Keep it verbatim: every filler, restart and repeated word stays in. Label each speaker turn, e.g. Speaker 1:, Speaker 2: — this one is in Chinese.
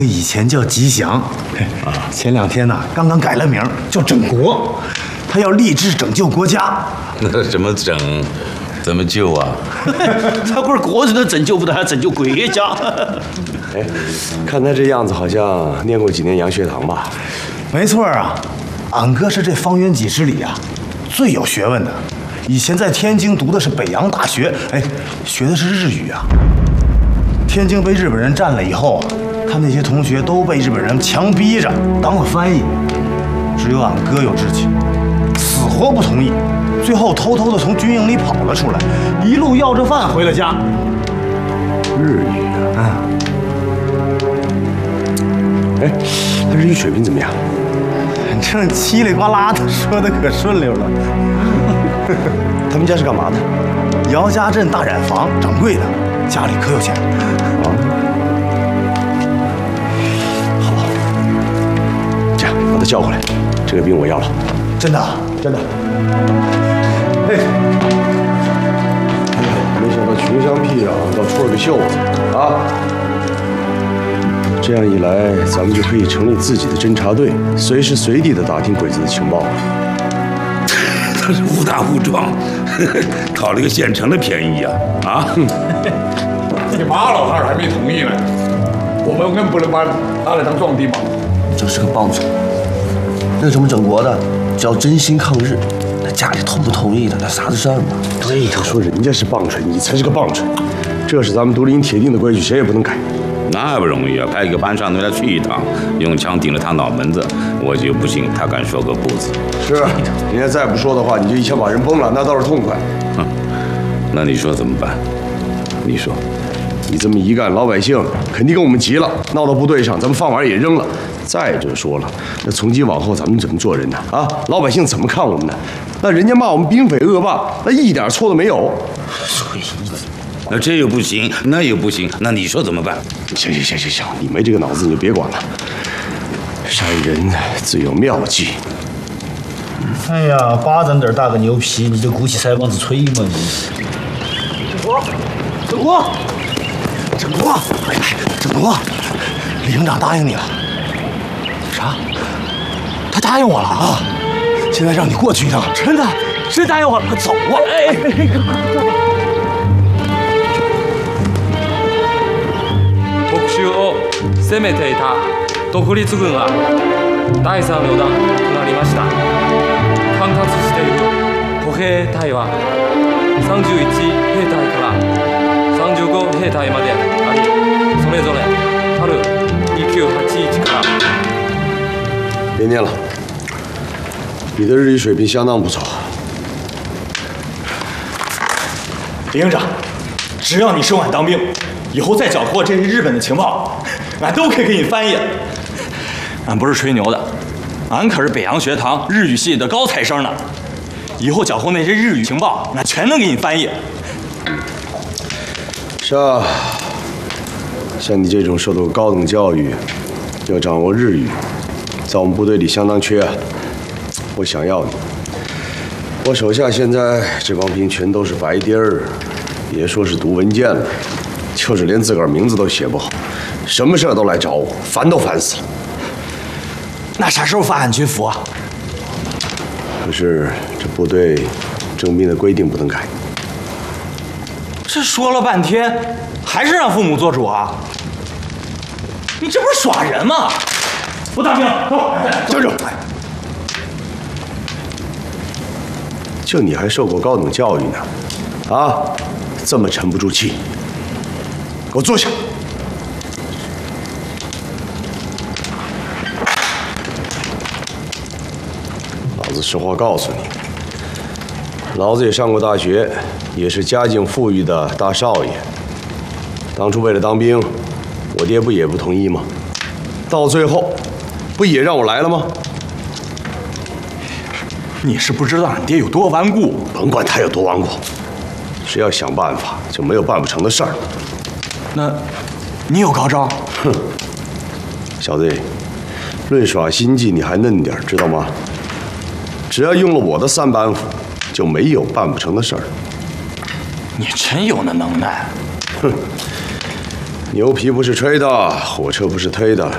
Speaker 1: 以前叫吉祥，前两天呢刚刚改了名，叫整国。他要立志拯救国家。
Speaker 2: 那怎么整？怎么救啊？
Speaker 3: 他会国人都拯救不得，还拯救国家？
Speaker 4: 哎，看他这样子，好像念过几年洋学堂吧？
Speaker 1: 没错啊，俺哥是这方圆几十里啊最有学问的。以前在天津读的是北洋大学，哎，学的是日语啊。天津被日本人占了以后，他那些同学都被日本人强逼着当了翻译，只有俺哥有志气，死活不同意，最后偷偷的从军营里跑了出来，一路要着饭回了家。
Speaker 4: 日语啊，嗯，哎，他日语水平怎么样？
Speaker 1: 正叽里呱啦的说的可顺溜了。
Speaker 4: 他们家是干嘛的？
Speaker 1: 姚家镇大染坊掌柜的，家里可有钱。
Speaker 4: 啊，好，这样把他叫过来，这个兵我要了。
Speaker 1: 真的？
Speaker 4: 真的。嘿，没想到穷乡僻壤倒出了个秀才啊！这样一来，咱们就可以成立自己的侦察队，随时随地的打听鬼子的情报。
Speaker 2: 他是误打误撞，讨了一个现成的便宜啊！啊！
Speaker 5: 这马老汉还没同意呢，我们更不能把他来当壮丁嘛。
Speaker 6: 这是个棒槌。那什么整国的，只要真心抗日，那家里同不同意的，那啥子事儿嘛？
Speaker 4: 对呀，说人家是棒槌，你才是个棒槌。这是咱们独立营铁定的规矩，谁也不能改。
Speaker 2: 那还不容易啊！派一个班上人家去一趟，用枪顶着他脑门子，我就不信他敢说个不字。
Speaker 4: 是，人家再不说的话，你就一枪把人崩了，那倒是痛快。
Speaker 2: 哼，那你说怎么办？你说，
Speaker 4: 你这么一干，老百姓肯定跟我们急了，闹到部队上，咱们饭碗也扔了。再者说了，那从今往后咱们怎么做人呢？啊，老百姓怎么看我们呢？那人家骂我们兵匪恶霸，那一点错都没有。
Speaker 6: 所以。
Speaker 2: 那这又不行，那又不行，那你说怎么办？
Speaker 4: 行行行行行，你没这个脑子你就别管了。杀人自有妙计。
Speaker 3: 哎呀，巴掌点大个牛皮，你就鼓起腮帮子吹嘛你！
Speaker 1: 整国，整国，整国，哎，整国，李营长答应你了。啥？他答应我了啊！现在让你过去一趟。真的？谁答应我了？快走啊！哎哎哎！
Speaker 7: 特州を攻めていた独立軍はだいさん旅団となりました。管轄している歩兵隊はさんじゅういち兵隊からさんじゅうご兵隊まであり、それぞれたる一九八一から。
Speaker 4: 别念了，你的日语水平相当不错。
Speaker 8: 李营长，只要你收俺当兵，以后再缴获这些日本的情报，俺都可以给你翻译。俺不是吹牛的，俺可是北洋学堂日语系的高材生呢。以后缴获那些日语情报，俺全能给你翻译。
Speaker 4: 是啊，像你这种受到高等教育，要掌握日语，在我们部队里相当缺啊。我想要你。我手下现在这帮兵全都是白丁儿，别说是读文件了。就是连自个儿名字都写不好，什么事儿都来找我，烦都烦死了。
Speaker 8: 那啥时候发俺军服啊？
Speaker 4: 可是这部队征兵的规定不能改。
Speaker 8: 这说了半天，还是让父母做主啊？你这不是耍人吗？不当兵，走，站住！
Speaker 4: 就你还受过高等教育呢，啊，这么沉不住气。给我坐下！老子实话告诉你，老子也上过大学，也是家境富裕的大少爷。当初为了当兵，我爹不也不同意吗？到最后，不也让我来了吗？
Speaker 8: 你是不知道俺爹有多顽固。
Speaker 4: 甭管他有多顽固，只要想办法，就没有办不成的事儿。
Speaker 8: 那，你有高招？
Speaker 4: 哼，小子，论耍心计你还嫩点，知道吗？只要用了我的三板斧，就没有办不成的事儿。
Speaker 8: 你真有那能耐。
Speaker 4: 哼，牛皮不是吹的，火车不是推的，